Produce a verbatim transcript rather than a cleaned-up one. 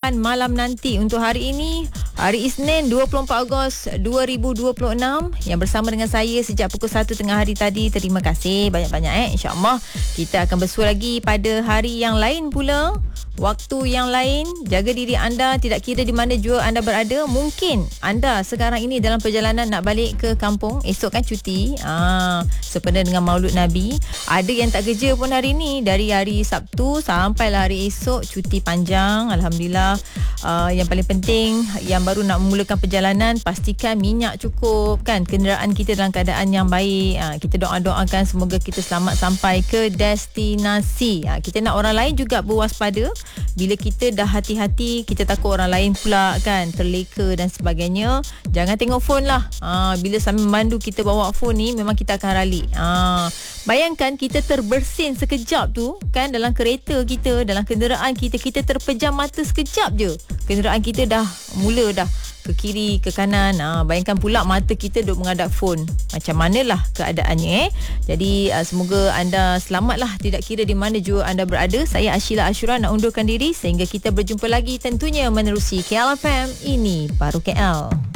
lapan malam nanti. Untuk hari ini, hari Isnin dua puluh empat Ogos dua ribu dua puluh enam, yang bersama dengan saya sejak pukul satu tengah hari tadi. Terima kasih banyak-banyak eh. InsyaAllah kita akan bersua lagi pada hari yang lain pula, waktu yang lain. Jaga diri anda, tidak kira di mana jua anda berada. Mungkin anda sekarang ini dalam perjalanan nak balik ke kampung. Esok kan cuti, ah, sempena dengan Maulud Nabi. Ada yang tak kerja pun hari ni, dari hari Sabtu sampailah hari esok, cuti panjang. Alhamdulillah. Uh, yang paling penting, yang baru nak memulakan perjalanan, pastikan minyak cukup kan, kenderaan kita dalam keadaan yang baik. uh, Kita doa-doakan semoga kita selamat sampai ke destinasi. uh, Kita nak orang lain juga berwaspada. Bila kita dah hati-hati, kita takut orang lain pula kan terleka dan sebagainya. Jangan tengok phone lah. uh, Bila sambil memandu kita bawa phone ni, memang kita akan ralik. uh, Bayangkan kita terbersin sekejap tu kan, dalam kereta kita, dalam kenderaan kita, kita terpejam mata sekejap je, kenderaan kita dah mula dah ke kiri, ke kanan. ha, Bayangkan pula mata kita duk menghadap phone. Macam manalah keadaannya eh. Jadi uh, semoga anda selamatlah, tidak kira di mana jua anda berada. Saya Ashila Ashura nak undurkan diri sehingga kita berjumpa lagi tentunya menerusi K L F M. Ini Baru K L.